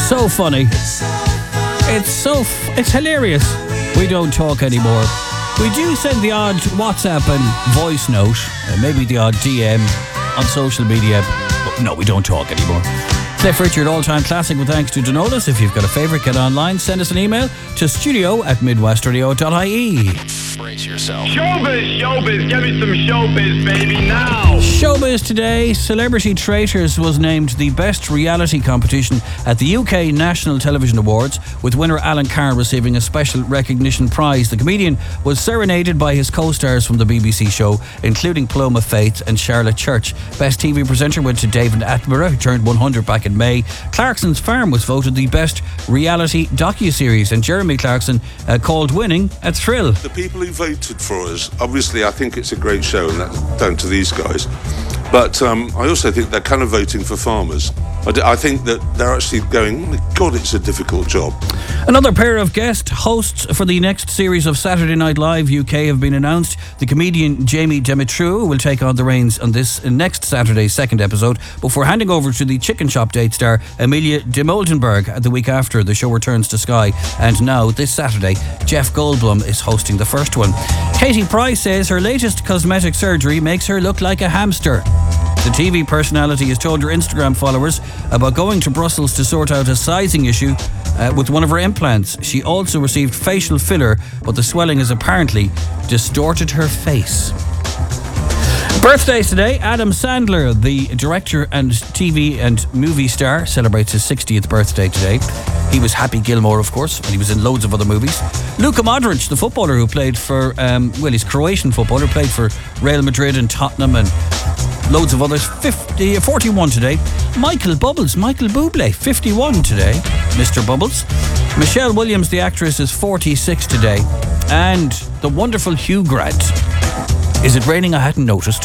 So funny. It's hilarious. We don't talk anymore. We do send the odd WhatsApp and voice note, maybe the odd DM on social media, but no, we don't talk anymore. Cliff Richard, all-time classic with thanks to Denolis. If you've got a favourite, get online, send us an email to studio@midwestradio.ie. Brace yourself. Showbiz, give me some showbiz, baby, now. Showbiz today, Celebrity Traitors was named the best reality competition at the UK National Television Awards, with winner Alan Carr receiving a special recognition prize. The comedian was serenaded by his co-stars from the BBC show, including Paloma Faith and Charlotte Church. Best TV presenter went to David Attenborough, who turned 100 back in May. Clarkson's Farm was voted the best reality docuseries, and Jeremy Clarkson called winning a thrill. The people who voted for us, obviously I think it's a great show, and that's down to these guys, but I also think they're kind of voting for farmers. I think that they're actually going, oh my God, it's a difficult job. Another pair of guest hosts for the next series of Saturday Night Live UK have been announced. The comedian Jamie Demetriou will take on the reins on this next Saturday's second episode, before handing over to the Chicken Shop date star Amelia de Moldenberg the week after the show returns to Sky. And now, this Saturday, Jeff Goldblum is hosting the first one. Katie Price says her latest cosmetic surgery makes her look like a hamster. The TV personality has told her Instagram followers about going to Brussels to sort out a sizing issue with one of her implants. She also received facial filler, but the swelling has apparently distorted her face. Birthdays today. Adam Sandler, the director and TV and movie star, celebrates his 60th birthday today. He was Happy Gilmore, of course, and he was in loads of other movies. Luka Modric, the footballer who played for, he's Croatian footballer, played for Real Madrid and Tottenham and loads of others. 41 today. Michael Bublé, 51 today. Mr. Bubbles. Michelle Williams, the actress, is 46 today. And the wonderful Hugh Grant. Is it raining? I hadn't noticed.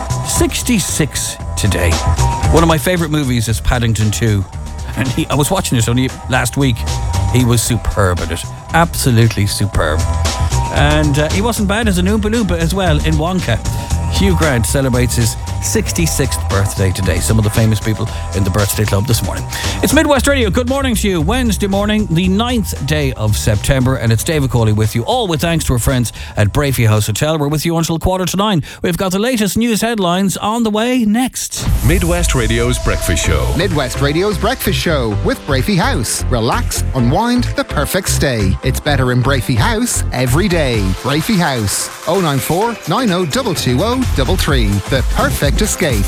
66 today. One of my favourite movies is Paddington 2. And I was watching it only last week. He was superb at it. Absolutely superb. And he wasn't bad as an Oompa Loompa as well in Wonka. Hugh Grant celebrates his 66th birthday today. Some of the famous people in the birthday club this morning. It's Midwest Radio. Good morning to you. Wednesday morning, the 9th day of September, and it's David Cawley with you, all with thanks to our friends at Brafey House Hotel. We're with you until 9:15. We've got the latest news headlines on the way next. Midwest Radio's Breakfast Show. Midwest Radio's Breakfast Show with Brafey House. Relax, unwind, the perfect stay. It's better in Brafey House every day. Brafey House. 094 90 220 The perfect escape.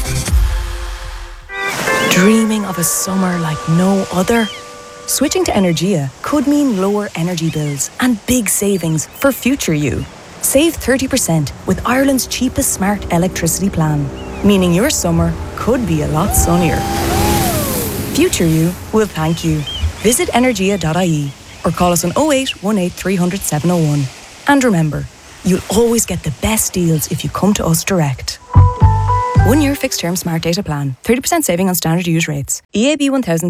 Dreaming of a summer like no other? Switching to Energia could mean lower energy bills and big savings for future you. Save 30% with Ireland's cheapest smart electricity plan, meaning your summer could be a lot sunnier. Future you will thank you. Visit energia.ie or call us on 0818 300 701. And remember, you'll always get the best deals if you come to us direct. 1 year fixed term smart data plan. 30% saving on standard use rates. EAB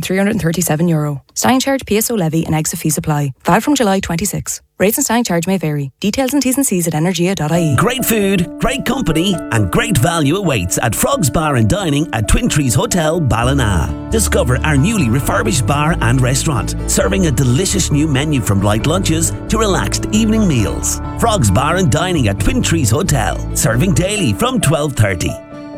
€1,337. Standing charge, PSO levy and exit fees apply. Valid from July 26. Rates and standing charge may vary. Details and T's and C's at energia.ie. Great food, great company and great value awaits at Frogs Bar and Dining at Twin Trees Hotel, Ballina. Discover our newly refurbished bar and restaurant, serving a delicious new menu from light lunches to relaxed evening meals. Frogs Bar and Dining at Twin Trees Hotel, serving daily from 12:30.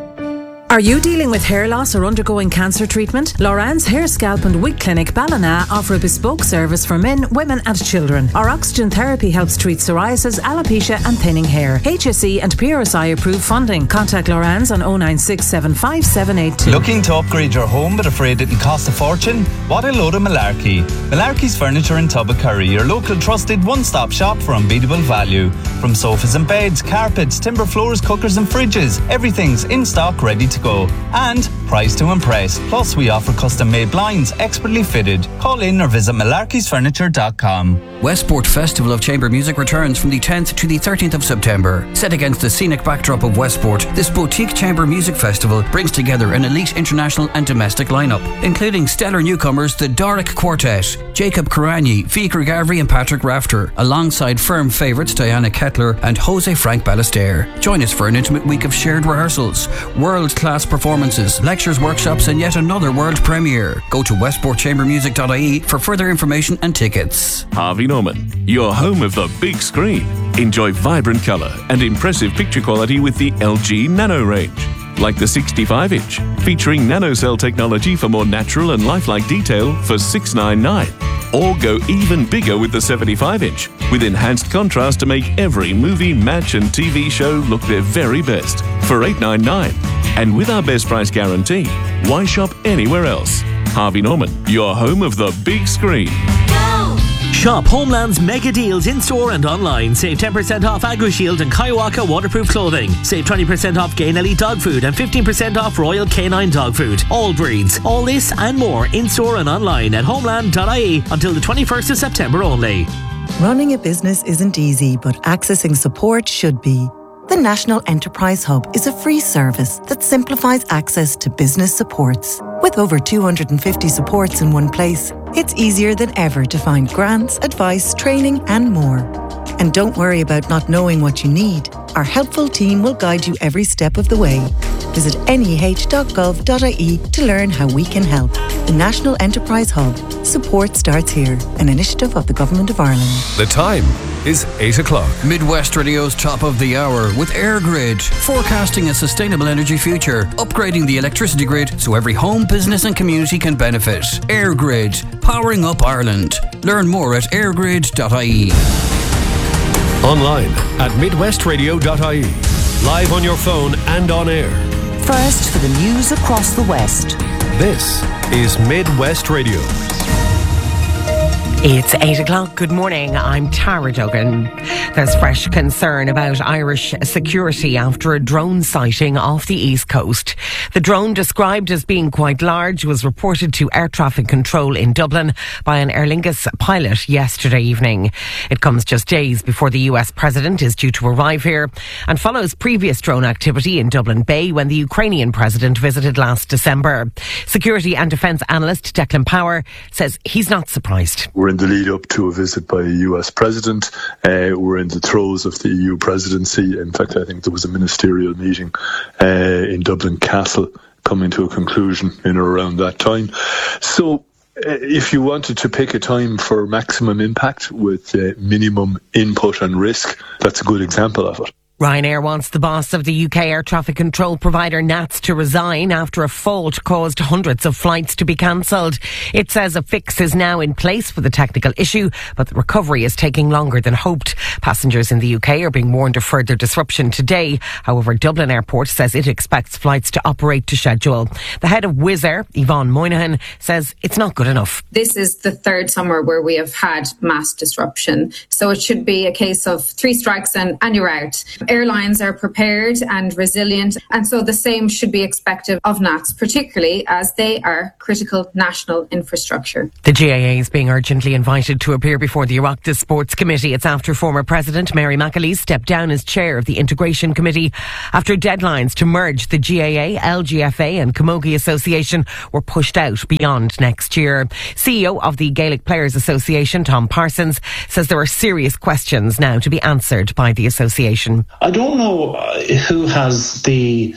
Are you dealing with hair loss or undergoing cancer treatment? Loran's Hair, Scalp and Wig Clinic Ballina offer a bespoke service for men, women and children. Our oxygen therapy helps treat psoriasis, alopecia and thinning hair. HSE and PRSI approved funding. Contact Loran's on 096755782. Looking to upgrade your home but afraid it will cost a fortune? What a load of malarkey. Malarkey's Furniture in Tubbacurry, your local trusted one-stop shop for unbeatable value. From sofas and beds, carpets, timber floors, cookers and fridges, everything's in stock ready to go. And price to impress. Plus we offer custom made blinds, expertly fitted. Call in or visit malarkeysfurniture.com. Westport Festival of Chamber Music returns from the 10th to the 13th of September. Set against the scenic backdrop of Westport, this boutique chamber music festival brings together an elite international and domestic lineup, including stellar newcomers the Doric Quartet, Jacob Karani, Fikar Gavri and Patrick Rafter, alongside firm favourites Diana Kettler and Jose Frank Ballester. Join us for an intimate week of shared rehearsals, world-class performances, legacy lectures, workshops and yet another world premiere. Go to westportchambermusic.ie for further information and tickets. Harvey Norman, your home of the big screen. Enjoy vibrant colour and impressive picture quality with the LG Nano range. Like the 65-inch, featuring nanocell technology for more natural and lifelike detail for $699. Or go even bigger with the 75-inch, with enhanced contrast to make every movie, match and TV show look their very best for $899. And with our best price guarantee, why shop anywhere else? Harvey Norman, your home of the big screen. Shop Homeland's mega deals in-store and online. Save 10% off AgriShield and Kaiwaka waterproof clothing. Save 20% off Gain Elite dog food and 15% off Royal Canine dog food. All breeds. All this and more in-store and online at homeland.ie until the 21st of September only. Running a business isn't easy, but accessing support should be. The National Enterprise Hub is a free service that simplifies access to business supports. With over 250 supports in one place, it's easier than ever to find grants, advice, training and more. And don't worry about not knowing what you need. Our helpful team will guide you every step of the way. Visit neh.gov.ie to learn how we can help. The National Enterprise Hub. Support starts here. An initiative of the Government of Ireland. The time is 8 o'clock. Midwest Radio's top of the hour with EirGrid, forecasting a sustainable energy future, upgrading the electricity grid so every home, business and community can benefit. EirGrid, powering up Ireland. Learn more at eirgrid.ie. Online at midwestradio.ie. Live on your phone and on air. First for the news across the West. This is Midwest Radio. It's 8 o'clock. Good morning. I'm Tara Duggan. There's fresh concern about Irish security after a drone sighting off the East Coast. The drone, described as being quite large, was reported to air traffic control in Dublin by an Aer Lingus pilot yesterday evening. It comes just days before the US president is due to arrive here and follows previous drone activity in Dublin Bay when the Ukrainian president visited last December. Security and defence analyst Declan Power says he's not surprised. We're in the lead up to a visit by a US president. We're in the throes of the EU presidency. In fact, I think there was a ministerial meeting in Dublin Castle coming to a conclusion in or around that time. So if you wanted to pick a time for maximum impact with minimum input and risk, that's a good example of it. Ryanair wants the boss of the UK air traffic control provider NATS to resign after a fault caused hundreds of flights to be cancelled. It says a fix is now in place for the technical issue, but the recovery is taking longer than hoped. Passengers in the UK are being warned of further disruption today. However, Dublin Airport says it expects flights to operate to schedule. The head of Wizz Air, Yvonne Moynihan, says it's not good enough. This is the third summer where we have had mass disruption, so it should be a case of 3 strikes and you're out. Airlines are prepared and resilient, and so the same should be expected of NATS, particularly as they are critical national infrastructure. The GAA is being urgently invited to appear before the Oireachtas Sports Committee. It's after former President Mary McAleese stepped down as chair of the Integration Committee after deadlines to merge the GAA, LGFA and Camogie Association were pushed out beyond next year. CEO of the Gaelic Players Association, Tom Parsons, says there are serious questions now to be answered by the association. I don't know who has the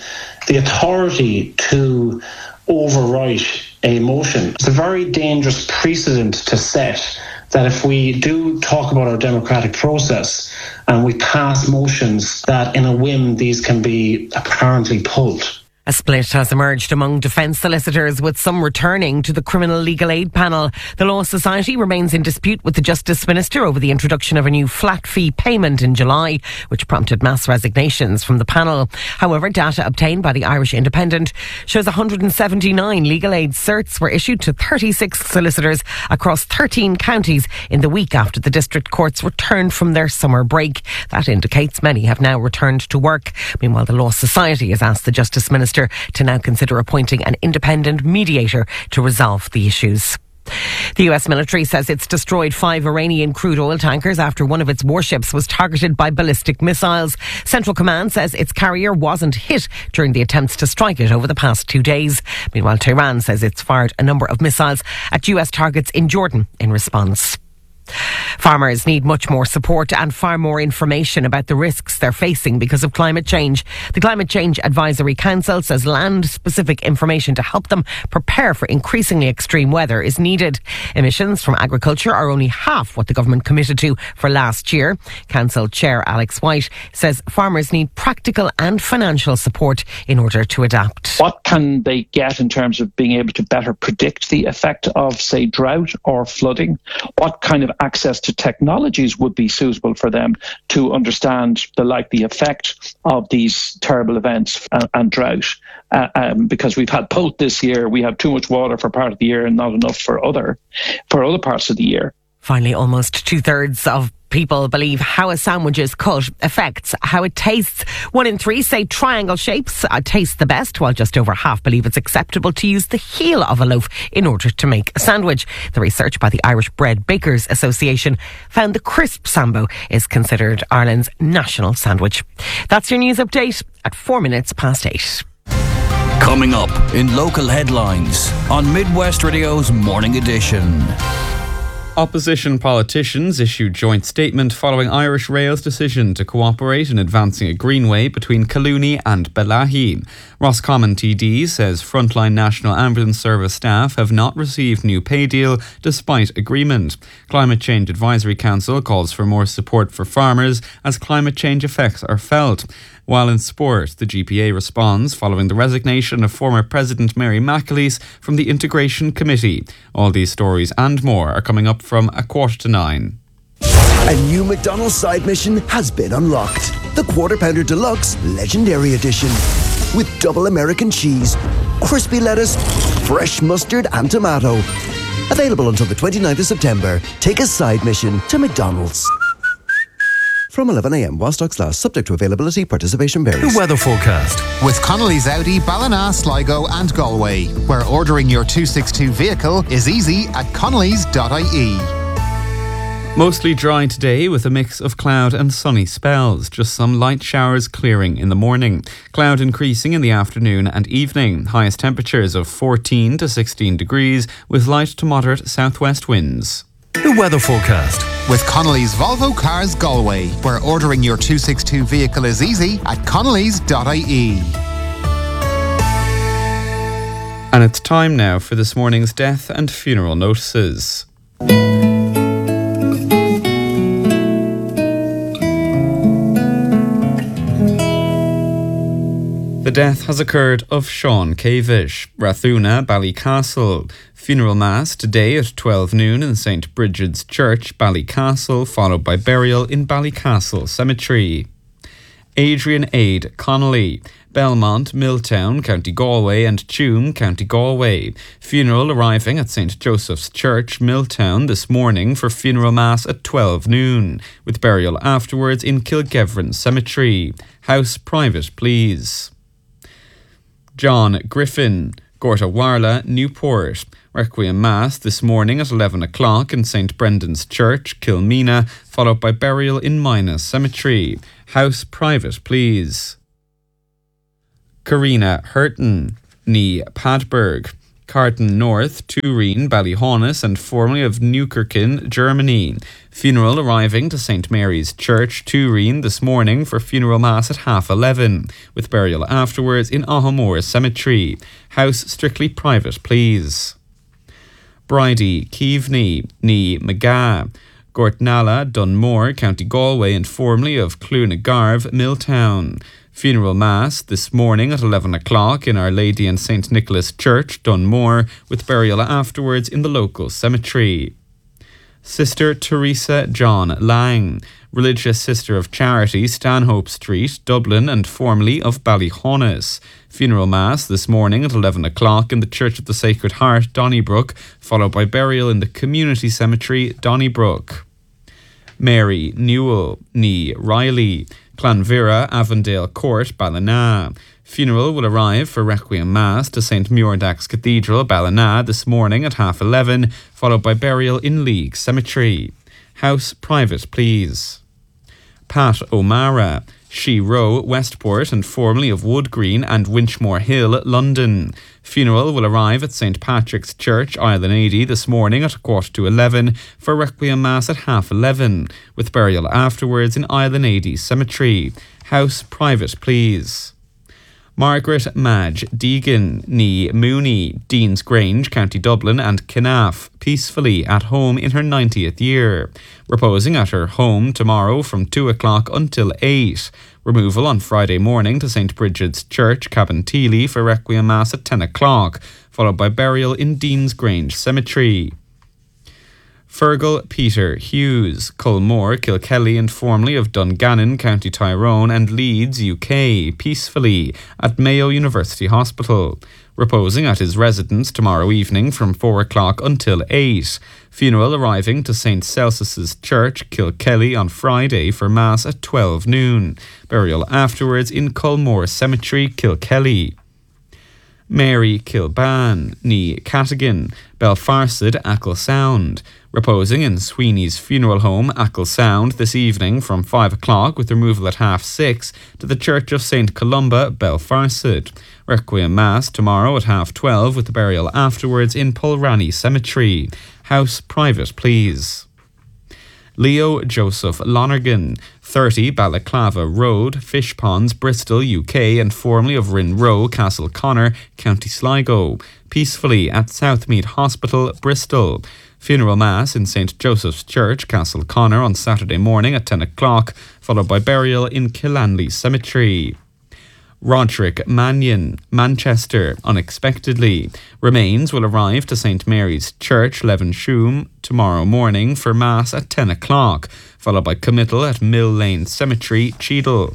authority to overwrite a motion. It's a very dangerous precedent to set that if we do talk about our democratic process and we pass motions, that in a whim these can be apparently pulled. A split has emerged among defence solicitors, with some returning to the Criminal Legal Aid panel. The Law Society remains in dispute with the Justice Minister over the introduction of a new flat fee payment in July, which prompted mass resignations from the panel. However, data obtained by the Irish Independent shows 179 legal aid certs were issued to 36 solicitors across 13 counties in the week after the district courts returned from their summer break. That indicates many have now returned to work. Meanwhile, the Law Society has asked the Justice Minister to now consider appointing an independent mediator to resolve the issues. The US military says it's destroyed 5 Iranian crude oil tankers after one of its warships was targeted by ballistic missiles. Central Command says its carrier wasn't hit during the attempts to strike it over the past 2 days. Meanwhile, Tehran says it's fired a number of missiles at US targets in Jordan in response. Farmers need much more support and far more information about the risks they're facing because of climate change. The Climate Change Advisory Council says land-specific information to help them prepare for increasingly extreme weather is needed. Emissions from agriculture are only half what the government committed to for last year. Council Chair Alex White says farmers need practical and financial support in order to adapt. What can they get in terms of being able to better predict the effect of, say, drought or flooding? What kind of access to technologies would be suitable for them to understand the likely effect of these terrible events and drought? Because we've had both this year. We have too much water for part of the year and not enough for other parts of the year. Finally, almost 2/3 of people believe how a sandwich is cut affects how it tastes. 1 in 3 say triangle shapes taste the best, while just over half believe it's acceptable to use the heel of a loaf in order to make a sandwich. The research by the Irish Bread Bakers Association found the crisp sambo is considered Ireland's national sandwich. That's your news update at 8:04. Coming up in local headlines on Midwest Radio's Morning Edition. Opposition politicians issued joint statement following Irish Rail's decision to cooperate in advancing a greenway between Collooney and Bellaghy. Roscommon TD says frontline National Ambulance Service staff have not received new pay deal despite agreement. Climate Change Advisory Council calls for more support for farmers as climate change effects are felt. While in sport, the GPA responds following the resignation of former President Mary McAleese from the Integration Committee. All these stories and more are coming up from 9:15. A new McDonald's side mission has been unlocked. The Quarter Pounder Deluxe Legendary Edition. With double American cheese, crispy lettuce, fresh mustard and tomato. Available until the 29th of September. Take a side mission to McDonald's. From 11 a.m. while stocks last, subject to availability, participation varies. The weather forecast with Connolly's Audi, Ballina, Sligo and Galway, where ordering your 262 vehicle is easy at connellys.ie. Mostly dry today with a mix of cloud and sunny spells. Just some light showers clearing in the morning. Cloud increasing in the afternoon and evening. Highest temperatures of 14 to 16 degrees with light to moderate southwest winds. The weather forecast with Connolly's Volvo Cars Galway, where ordering your 262 vehicle is easy at connellys.ie. And it's time now for this morning's death and funeral notices. The death has occurred of Sean Cavish, Rathuna, Ballycastle. Funeral Mass today at 12 noon in St. Brigid's Church, Ballycastle, followed by burial in Ballycastle Cemetery. Adrian Aid Connolly, Belmont, Milltown, County Galway and Tuam, County Galway. Funeral arriving at St. Joseph's Church, Milltown this morning for funeral mass at 12 noon, with burial afterwards in Kilgevran Cemetery. House private, please. John Griffin, Gorta Warla, Newport. Requiem Mass this morning at 11 o'clock in St. Brendan's Church, Kilmena, followed by burial in Minas Cemetery. House private, please. Karina Hurton, Nee Padberg. Carton North, Turin, Ballyhaunis and formerly of Newkirkin, Germany. Funeral arriving to St. Mary's Church, Turin this morning for funeral mass at 11:30, with burial afterwards in Ahamore Cemetery. House strictly private, please. Bridie Keaveney, Nee McGath. Gortnalla, Dunmore, County Galway and formerly of Clunagarve, Milltown. Funeral Mass this morning at 11 o'clock in Our Lady and St. Nicholas Church, Dunmore, with burial afterwards in the local cemetery. Sister Teresa John Lang, Religious Sister of Charity, Stanhope Street, Dublin and formerly of Ballyhaunis. Funeral Mass this morning at 11 o'clock in the Church of the Sacred Heart, Donnybrook, followed by burial in the Community Cemetery, Donnybrook. Mary Newell, Nee Riley, Clanvira, Avondale Court, Ballina. Funeral will arrive for Requiem Mass to St. Muirdax Cathedral, Ballina, this morning at 11:30, followed by burial in League Cemetery. House private, please. Pat O'Mara, She Row, Westport and formerly of Wood Green and Winchmore Hill, London. Funeral will arrive at St Patrick's Church, Island 80 this morning at 11:15 for Requiem Mass at 11:30, with burial afterwards in Island 80 Cemetery. House private, please. Margaret Madge Deegan ní Mooney, Dean's Grange, County Dublin and Kinnaff, peacefully at home in her 90th year. Reposing at her home tomorrow from 2 o'clock until 8. Removal on Friday morning to St Bridget's Church, Cabinteely for Requiem Mass at 10 o'clock, followed by burial in Dean's Grange Cemetery. Fergal Peter Hughes, Culmore, Kilkelly and formerly of Dungannon, County Tyrone and Leeds, UK, peacefully at Mayo University Hospital. Reposing at his residence tomorrow evening from 4 o'clock until 8. Funeral arriving to St Celsus's Church, Kilkelly on Friday for Mass at 12 noon. Burial afterwards in Culmore Cemetery, Kilkelly. Mary Kilban ní Catagan, Belfarsid, Achill Sound. Reposing in Sweeney's Funeral Home, Achill Sound, this evening from 5 o'clock with removal at 6:30 to the Church of St Columba, Belfarsid. Requiem Mass tomorrow at 12:30 with the burial afterwards in Pulranny Cemetery. House private, please. Leo Joseph Lonergan, 30 Balaclava Road, Fish Ponds, Bristol, UK, and formerly of Rinroe, Castle Connor, County Sligo. Peacefully at Southmead Hospital, Bristol. Funeral Mass in St Joseph's Church, Castle Connor on Saturday morning at 10 o'clock, followed by burial in Killanley Cemetery. Roderick Mannion, Manchester, unexpectedly. Remains will arrive to St Mary's Church, Levenshulme, tomorrow morning for Mass at 10 o'clock, followed by committal at Mill Lane Cemetery, Cheadle.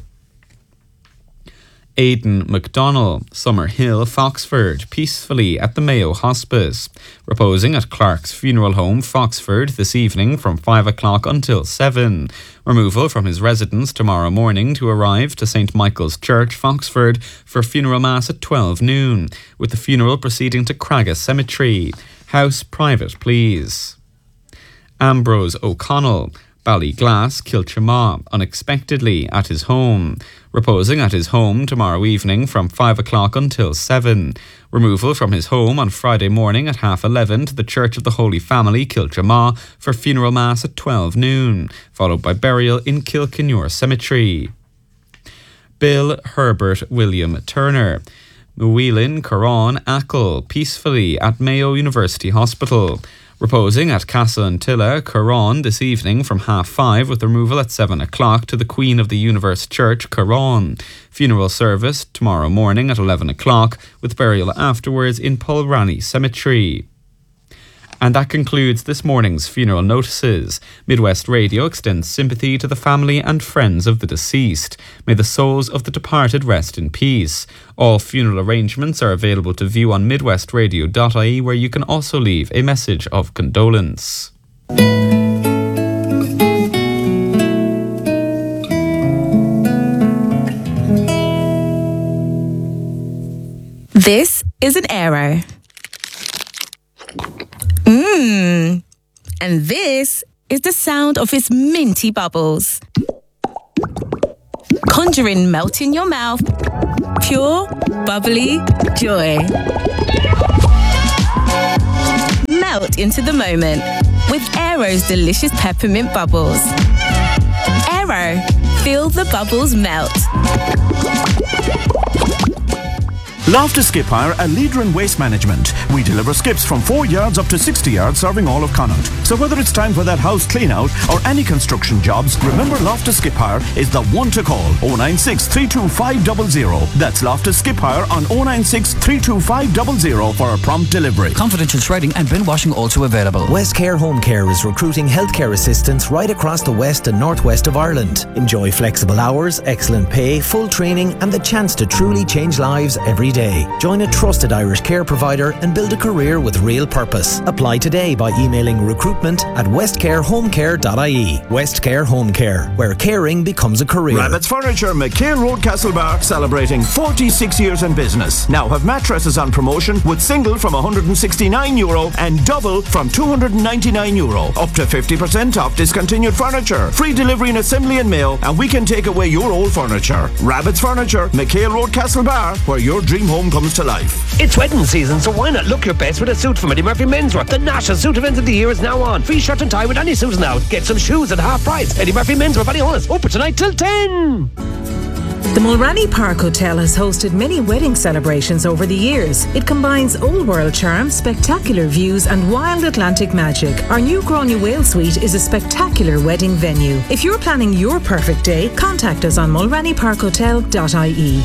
Aidan McDonnell, Summerhill, Foxford, peacefully at the Mayo Hospice. Reposing at Clark's Funeral Home, Foxford, this evening from 5 o'clock until 7. Removal from his residence tomorrow morning to arrive to St Michael's Church, Foxford, for funeral mass at 12 noon, with the funeral proceeding to Cragga Cemetery. House private, please. Ambrose O'Connell, Ballyglass, Kilchamaw, unexpectedly at his home. Reposing at his home tomorrow evening from 5 o'clock until 7. Removal from his home on Friday morning at 11:30 to the Church of the Holy Family, Kilchamaw, for funeral mass at 12 noon, followed by burial in Kilkenure Cemetery. Bill Herbert William Turner, Muwelin, Corran, Achill, peacefully at Mayo University Hospital. Reposing at Castlantilla, Corran, this evening from 5:30 with removal at 7 o'clock to the Queen of the Universe Church, Corran. Funeral service tomorrow morning at 11 o'clock with burial afterwards in Pulranny Cemetery. And that concludes this morning's funeral notices. Midwest Radio extends sympathy to the family and friends of the deceased. May the souls of the departed rest in peace. All funeral arrangements are available to view on midwestradio.ie, where you can also leave a message of condolence. This is an Arrow. And this is the sound of its minty bubbles. Conjuring melt in your mouth. Pure, bubbly joy. Melt into the moment with Aero's delicious peppermint bubbles. Aero, feel the bubbles melt. Loftus Skip Hire, a leader in waste management. We deliver skips from 4 yards up to 60 yards, serving all of Connaught. So whether it's time for that house clean out or any construction jobs, remember Loftus Skip Hire is the one to call. 096 325 00. That's Loftus Skip Hire on 096 325 00 for a prompt delivery. Confidential shredding and bin washing also available. West Care Home Care is recruiting healthcare assistants right across the west and northwest of Ireland. Enjoy flexible hours, excellent pay, full training and the chance to truly change lives every day. Join a trusted Irish care provider and build a career with real purpose. Apply today by emailing recruitment@westcarehomecare.ie. West Care Home Care, where caring becomes a career. Rabbit's Furniture, McHale Road, Castlebar, celebrating 46 years in business. Now have mattresses on promotion with single from €169 and double from €299. Up to 50% off discontinued furniture. Free delivery and assembly and mail, and we can take away your old furniture. Rabbit's Furniture, McHale Road, Castlebar, where your dream dream home comes to life. It's wedding season, so why not look your best with a suit from Eddie Murphy Menswear? The national suit event of the year is now on. Free shirt and tie with any suit now. Get some shoes at half price. Eddie Murphy Menswear, Ballyhonus, open tonight till 10. The Mulranny Park Hotel has hosted many wedding celebrations over the years. It combines old world charm, spectacular views and wild Atlantic magic. Our new Gráinne Whale Suite is a spectacular wedding venue. If you're planning your perfect day, contact us on mulrannyparkhotel.ie.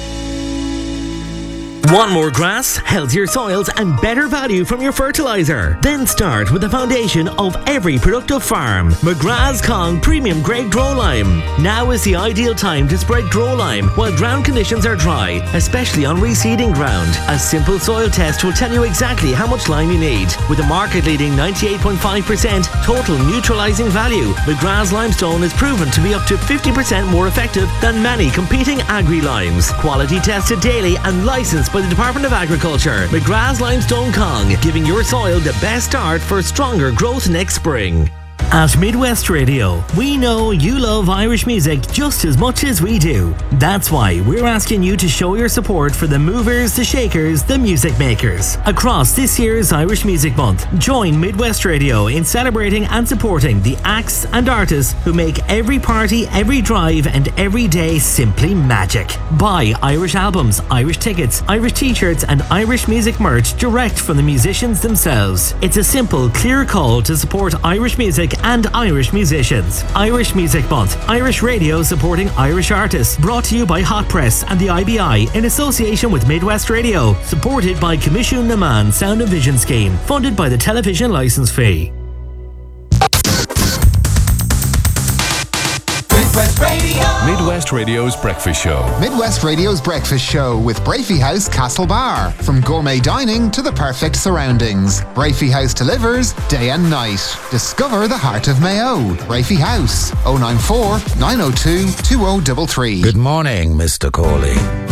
Want more grass, healthier soils and better value from your fertiliser? Then start with the foundation of every productive farm. McGrath's Kong Premium Grade Grow Lime. Now is the ideal time to spread Grow Lime while ground conditions are dry, especially on reseeding ground. A simple soil test will tell you exactly how much lime you need. With a market-leading 98.5% total neutralising value, McGrath's Limestone is proven to be up to 50% more effective than many competing agri-limes. Quality tested daily and licensed by the Department of Agriculture. McGrath's Limestone Kong, giving your soil the best start for stronger growth next spring. At Midwest Radio, we know you love Irish music just as much as we do. That's why we're asking you to show your support for the movers, the shakers, the music makers. Across this year's Irish Music Month, join Midwest Radio in celebrating and supporting the acts and artists who make every party, every drive and every day simply magic. Buy Irish albums, Irish tickets, Irish t-shirts and Irish music merch direct from the musicians themselves. It's a simple, clear call to support Irish music and Irish musicians. Irish Music Month, Irish Radio supporting Irish artists. Brought to you by Hot Press and the IBI in association with Midwest Radio. Supported by Commission Naman Sound and Vision Scheme. Funded by the television licence fee. Midwest Radio. Midwest Radio's Breakfast Show. Midwest Radio's Breakfast Show with Brafey House Castle Bar. From gourmet dining to the perfect surroundings, Brafey House delivers day and night. Discover the heart of Mayo. Brafey House, 094 902 2033. Good morning, Mr. Cawley.